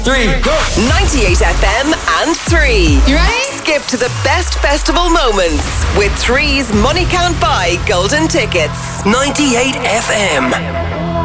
3, go! 98 FM and 3. You ready? Skip to the best festival moments with 3's Money Can't Buy golden tickets. 98 FM.